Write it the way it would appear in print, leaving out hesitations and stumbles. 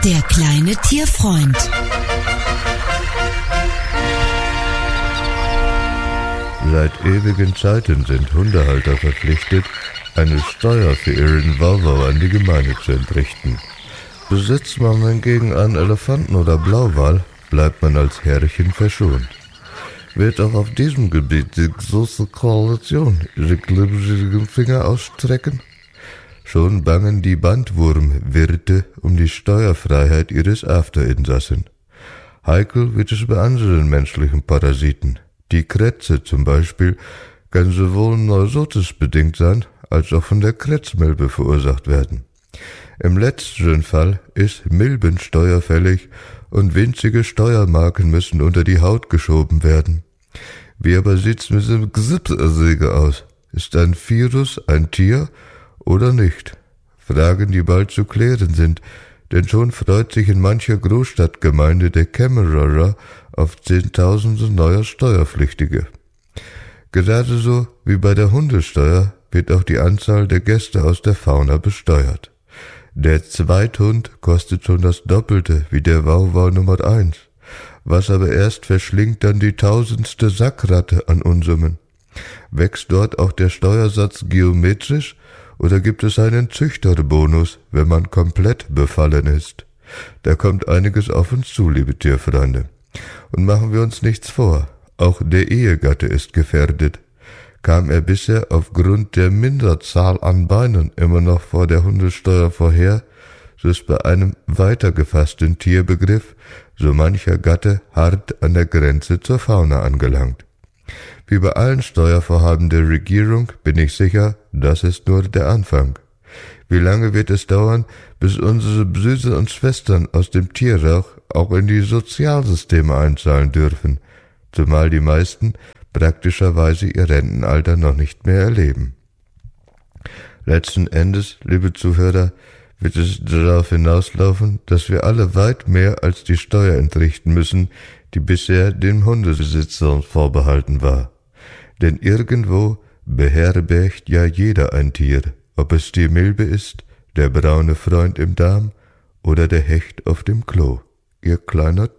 Der kleine Tierfreund. Seit ewigen Zeiten sind Hundehalter verpflichtet, eine Steuer für ihren Wauwau an die Gemeinde zu entrichten. Besitzt man hingegen einen Elefanten oder Blauwal, bleibt man als Herrchen verschont. Wird auch auf diesem Gebiet die große Koalition ihre glibberige Finger ausstrecken? Schon bangen die Bandwurmwirte um die Steuerfreiheit ihres Afterinsassen. Heikel wird es bei anderen menschlichen Parasiten. Die Krätze zum Beispiel kann sowohl neurotisbedingt sein, als auch von der Krätzmilbe verursacht werden. Im letzteren Fall ist Milbensteuer fällig und winzige Steuermarken müssen unter die Haut geschoben werden. Wie aber sieht's mit dem Grippeerreger aus? Ist ein Virus ein Tier oder nicht? Fragen, die bald zu klären sind, denn schon freut sich in mancher Großstadtgemeinde der Kämmerer auf Zehntausende neuer Steuerpflichtige. Gerade so wie bei der Hundesteuer wird auch die Anzahl der Gäste aus der Fauna besteuert. Der Zweithund kostet schon das Doppelte wie der Wauwau Nummer 1. Was aber erst verschlingt dann die tausendste Sackratte an Unsummen? Wächst dort auch der Steuersatz geometrisch oder gibt es einen Züchterbonus, wenn man komplett befallen ist? Da kommt einiges auf uns zu, liebe Tierfreunde. Und machen wir uns nichts vor, auch der Ehegatte ist gefährdet. Kam er bisher aufgrund der Minderzahl an Beinen immer noch vor der Hundesteuer vorher, so ist bei einem weiter gefassten Tierbegriff so mancher Gatte hart an der Grenze zur Fauna angelangt. Wie bei allen Steuervorhaben der Regierung bin ich sicher, das ist nur der Anfang. Wie lange wird es dauern, bis unsere Brüder und Schwestern aus dem Tierrauch auch in die Sozialsysteme einzahlen dürfen, zumal die meisten praktischerweise ihr Rentenalter noch nicht mehr erleben. Letzten Endes, liebe Zuhörer, wird es darauf hinauslaufen, dass wir alle weit mehr als die Steuer entrichten müssen, die bisher den Hundebesitzern vorbehalten war. Denn irgendwo beherbergt ja jeder ein Tier, ob es die Milbe ist, der braune Freund im Darm oder der Hecht auf dem Klo. Ihr kleiner